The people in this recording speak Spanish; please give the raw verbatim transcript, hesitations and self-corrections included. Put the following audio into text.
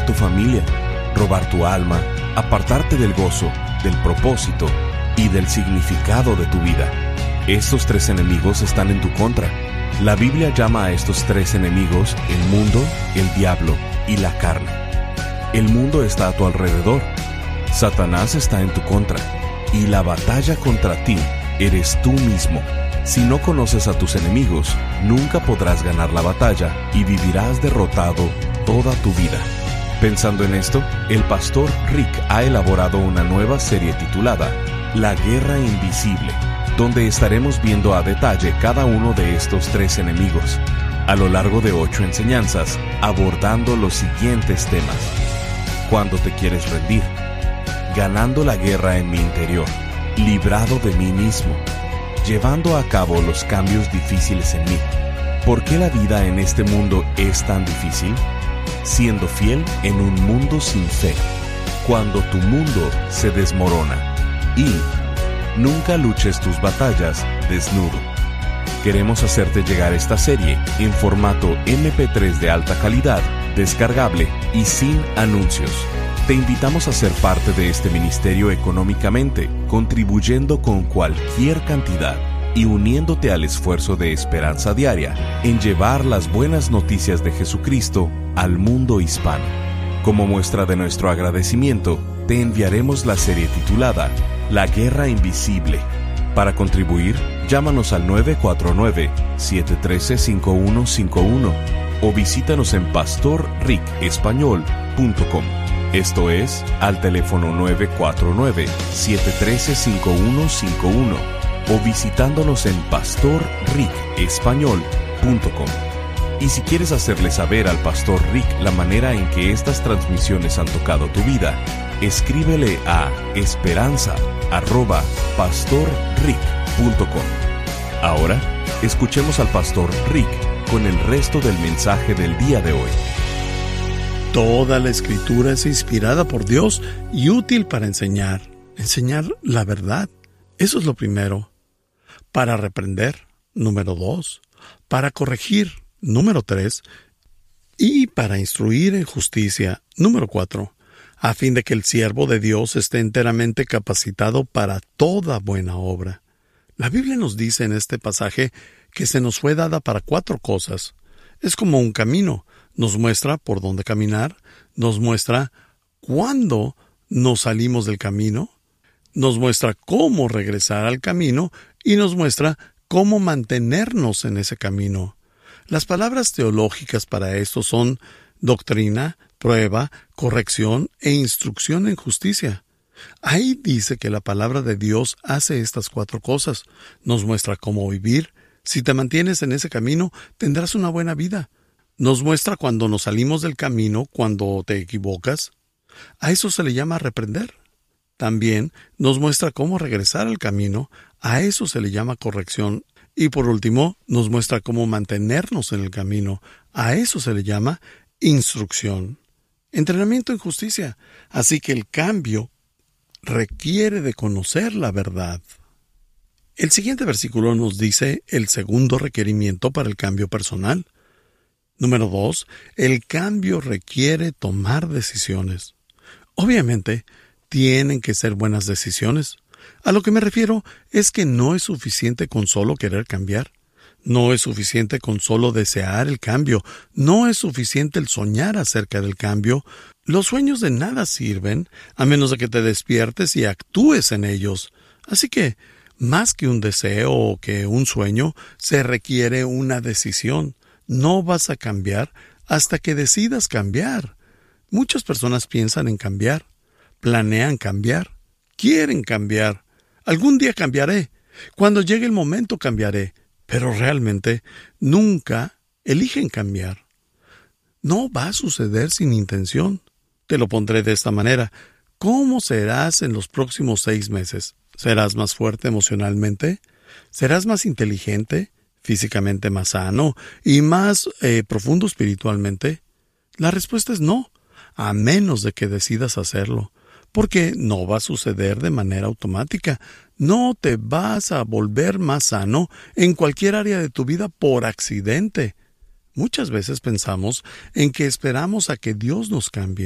tu familia, robar tu alma, apartarte del gozo, del propósito y del significado de tu vida. Estos tres enemigos están en tu contra. La Biblia llama a estos tres enemigos el mundo, el diablo y la carne. El mundo está a tu alrededor. Satanás está en tu contra. Y la batalla contra ti eres tú mismo. Si no conoces a tus enemigos, nunca podrás ganar la batalla y vivirás derrotado toda tu vida. Pensando en esto, el pastor Rick ha elaborado una nueva serie titulada La Guerra Invisible, donde estaremos viendo a detalle cada uno de estos tres enemigos, a lo largo de ocho enseñanzas, abordando los siguientes temas. Cuando te quieres rendir, ganando la guerra en mi interior, librado de mí mismo, llevando a cabo los cambios difíciles en mí. ¿Por qué la vida en este mundo es tan difícil? Siendo fiel en un mundo sin fe, cuando tu mundo se desmorona. Y nunca luches tus batallas desnudo. Queremos hacerte llegar esta serie en formato eme pe tres de alta calidad, descargable y sin anuncios. Te invitamos a ser parte de este ministerio económicamente, contribuyendo con cualquier cantidad y uniéndote al esfuerzo de Esperanza Diaria en llevar las buenas noticias de Jesucristo al mundo hispano. Como muestra de nuestro agradecimiento, te enviaremos la serie titulada La Guerra Invisible. Para contribuir, llámanos al nueve cuatro nueve, siete uno tres, cinco uno cinco uno o visítanos en pastor rick español punto com. Esto es, al teléfono nueve cuatro nueve, siete uno tres, cinco uno cinco uno o visitándonos en pastor rick español punto com. Y si quieres hacerle saber al pastor Rick la manera en que estas transmisiones han tocado tu vida, escríbele a esperanza arroba pastor rick punto com. Ahora, escuchemos al pastor Rick con el resto del mensaje del día de hoy. Toda la Escritura es inspirada por Dios y útil para enseñar. Enseñar la verdad. Eso es lo primero. Para reprender. Número dos. Para corregir. Número tres. Y para instruir en justicia. Número cuatro. A fin de que el siervo de Dios esté enteramente capacitado para toda buena obra. La Biblia nos dice en este pasaje que se nos fue dada para cuatro cosas. Es como un camino. Nos muestra por dónde caminar, nos muestra cuándo nos salimos del camino, nos muestra cómo regresar al camino y nos muestra cómo mantenernos en ese camino. Las palabras teológicas para esto son doctrina, prueba, corrección e instrucción en justicia. Ahí dice que la palabra de Dios hace estas cuatro cosas. Nos muestra cómo vivir. Si te mantienes en ese camino, tendrás una buena vida. Nos muestra cuando nos salimos del camino, cuando te equivocas. A eso se le llama reprender. También nos muestra cómo regresar al camino. A eso se le llama corrección. Y por último, nos muestra cómo mantenernos en el camino. A eso se le llama instrucción. Entrenamiento en justicia. Así que el cambio requiere de conocer la verdad. El siguiente versículo nos dice el segundo requerimiento para el cambio personal. Número dos, el cambio requiere tomar decisiones. Obviamente, tienen que ser buenas decisiones. A lo que me refiero es que no es suficiente con solo querer cambiar. No es suficiente con solo desear el cambio. No es suficiente el soñar acerca del cambio. Los sueños de nada sirven a menos de que te despiertes y actúes en ellos. Así que, más que un deseo o que un sueño, se requiere una decisión. No vas a cambiar hasta que decidas cambiar. Muchas personas piensan en cambiar, planean cambiar, quieren cambiar. Algún día cambiaré. Cuando llegue el momento cambiaré. Pero realmente nunca eligen cambiar. No va a suceder sin intención. Te lo pondré de esta manera. ¿Cómo serás en los próximos seis meses? ¿Serás más fuerte emocionalmente? ¿Serás más inteligente? ¿Físicamente más sano? ¿Y más eh, profundo espiritualmente? La respuesta es no, a menos de que decidas hacerlo. Porque no va a suceder de manera automática. No te vas a volver más sano en cualquier área de tu vida por accidente. Muchas veces pensamos en que esperamos a que Dios nos cambie.